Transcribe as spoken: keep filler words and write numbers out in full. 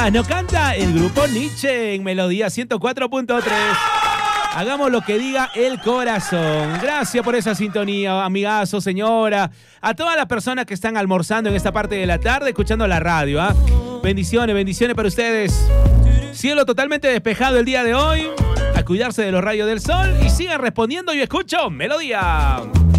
No canta el grupo Nietzsche en Melodía ciento cuatro punto tres. Hagamos lo que diga el corazón. Gracias por esa sintonía, amigazo, señora. A todas las personas que están almorzando en esta parte de la tarde, escuchando la radio. ¿eh? Bendiciones, bendiciones para ustedes. Cielo totalmente despejado el día de hoy. A cuidarse de los rayos del sol y sigan respondiendo. Yo escucho Melodía.